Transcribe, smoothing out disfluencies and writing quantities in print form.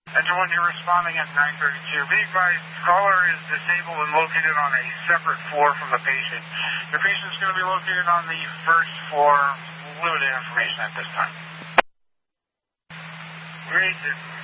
Enter 1, you're responding at 932. Be advised, caller is disabled and located on a separate floor from the patient. Your patient is going to be located on the first floor. Limited information at this time. Great.